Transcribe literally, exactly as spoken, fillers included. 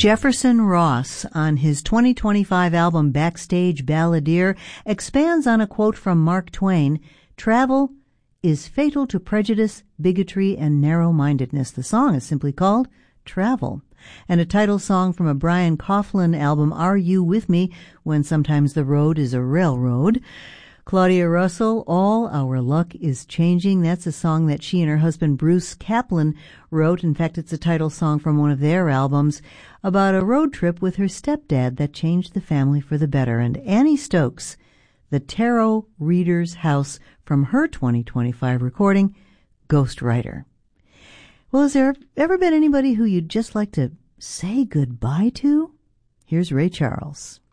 Jefferson Ross, on his twenty twenty-five album Backstage Balladeer, expands on a quote from Mark Twain, "Travel is fatal to prejudice, bigotry, and narrow-mindedness." The song is simply called Travel. And a title song from a Brian Coughlin album, Are You With Me When Sometimes the Road is a Railroad? Claudia Russell, All Our Luck is Changing. That's a song that she and her husband Bruce Kaplan wrote. In fact, it's a title song from one of their albums about a road trip with her stepdad that changed the family for the better. And Annie Stokes, The Tarot Reader's House, from her twenty twenty-five recording, Ghostwriter. Well, has there ever been anybody who you'd just like to say goodbye to? Here's Ray Charles.